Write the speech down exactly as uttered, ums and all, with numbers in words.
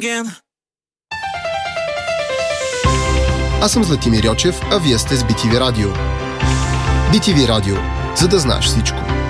again. Аз съм Златимир Йочев, а вие сте с би ти ви Радио. би ти ви Радио, за да знаеш всичко.